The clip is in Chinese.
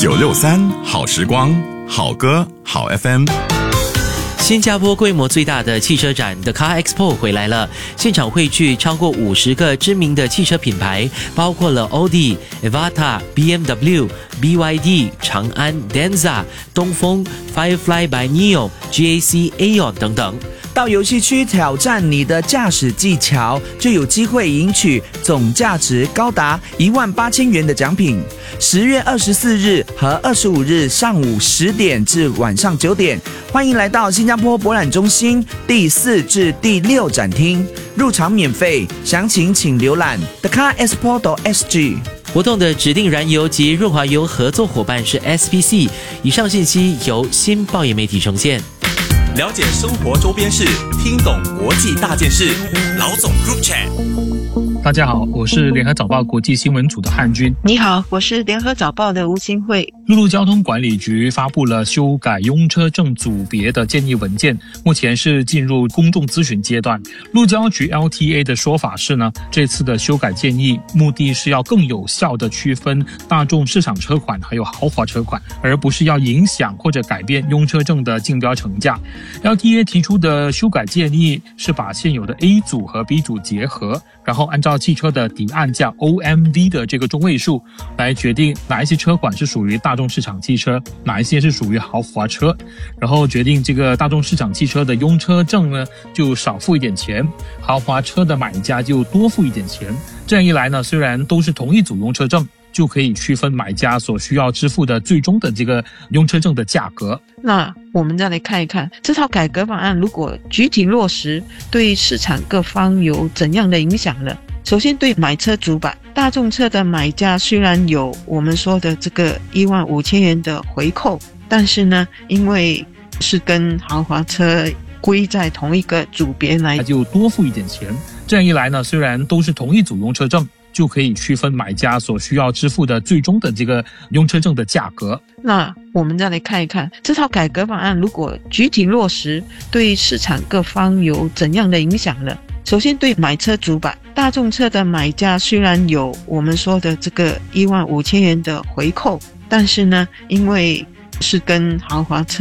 963好时光，好歌好 FM。 新加坡规模最大的汽车展 The Car Expo 回来了，现场汇聚超过50个知名的汽车品牌，包括了 Audi、Avata、BMW、BYD、长安、Denza、东风、Firefly by Neo、GAC、Aeon 等等。 到游戏区挑战你的驾驶技巧，就有机会赢取总价值高达18000元的奖品。10月24日和25日上午10点至晚上9点，欢迎来到新加坡博览中心第4至第6展厅，入场免费，详情请浏览 thecarexpo.sg。 活动的指定燃油及润滑油合作伙伴是 SPC。以上信息由新报业媒体呈现。 了解生活周边事，听懂国际大件事。老总 Group Chat。 大家好，我是联合早报国际新闻组的汉军。 你好，我是联合早报的吴新慧。 陆路交通管理局发布了修改用车证组别的建议文件，目前是进入公众咨询阶段。路交局 LTA 的说法是呢，这次的修改建议目的是要更有效地区分大众市场车款还有豪华车款，而不是要影响或者改变用车证的竞标成价。LTA 提出的修改建议是把现有的 A 组和 B 组结合，然后按照汽车的抵按价 OMV 的这个中位数来决定哪一些车款是属于大众市场汽车，哪一些是属于豪华车，然后决定这个大众市场汽车的用车证呢就少付一点钱，豪华车的买家就多付一点钱。这样一来呢，虽然都是同一组用车证，就可以区分买家所需要支付的最终的这个用车证的价格。 那我们再来看一看这套改革方案如果具体落实，对市场各方有怎样的影响呢？首先，对买车主板，大众车的买家虽然有我们说的这个15000元的回扣，但是呢，因为是跟豪华车归在同一个组别来， 他就多付一点钱。这样一来呢，虽然都是同一组用车证，就可以区分买家所需要支付的最终的这个用车证的价格。 那我们再来看一看这套改革方案如果具体落实，对市场各方有怎样的影响呢？首先，对买车主板，大众车的买家虽然有我们说的这个15000元的回扣，但是呢，因为是跟豪华车